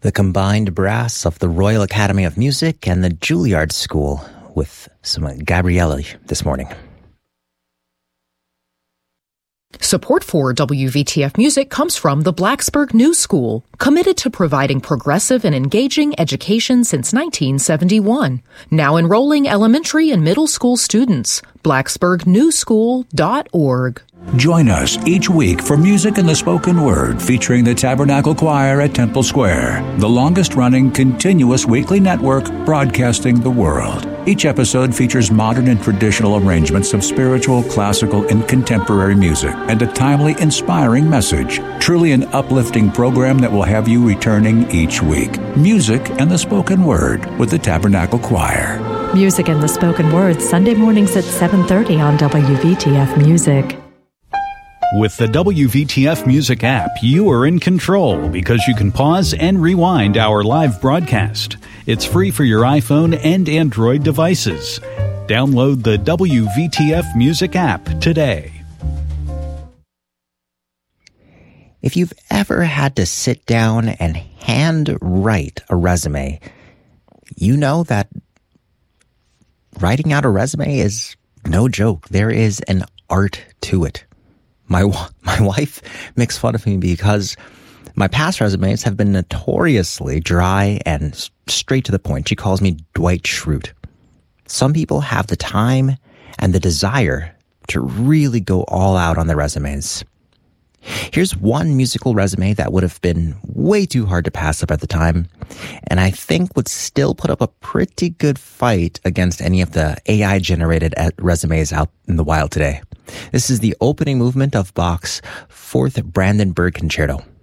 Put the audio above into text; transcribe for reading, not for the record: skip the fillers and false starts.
The combined brass of the Royal Academy of Music and the Juilliard School with some Gabrielli this morning. Support for WVTF Music comes from the Blacksburg New School, committed to providing progressive and engaging education since 1971. Now enrolling elementary and middle school students. blacksburgnewschool.org. Join us each week for Music in the Spoken Word featuring the Tabernacle Choir at Temple Square, the longest-running continuous weekly network broadcasting the world. Each episode features modern and traditional arrangements of spiritual, classical, and contemporary music and a timely, inspiring message. Truly an uplifting program that will have you returning each week. Music and the Spoken Word with the Tabernacle Choir. Music and the Spoken Word, Sunday mornings at 7:30 on WVTF Music. With the WVTF Music app, you are in control because you can pause and rewind our live broadcast. It's free for your iPhone and Android devices. Download the WVTF Music app today. If you've ever had to sit down and hand write a resume, you know that writing out a resume is no joke. There is an art to it. My wife makes fun of me because my past resumes have been notoriously dry and straight to the point. She calls me Dwight Schrute. Some people have the time and the desire to really go all out on their resumes. Here's one musical resume that would have been way too hard to pass up at the time, and I think would still put up a pretty good fight against any of the AI-generated resumes out in the wild today. This is the opening movement of Bach's Fourth Brandenburg Concerto.